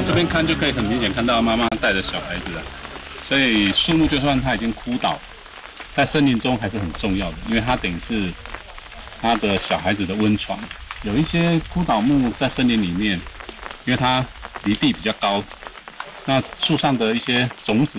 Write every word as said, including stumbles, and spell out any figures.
这边看就可以很明显看到妈妈带着小孩子了。所以树木就算它已经枯倒，在森林中还是很重要的，因为它等于是它的小孩子的温床。有一些枯倒木在森林里面，因为它离地比较高，那树上的一些种子